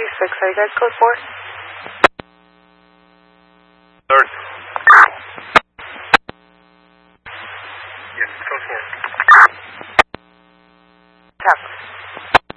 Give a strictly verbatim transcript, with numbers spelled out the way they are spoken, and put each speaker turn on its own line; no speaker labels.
eighty-six. Are you guys code four?
Third. Yes, code four.
Tap.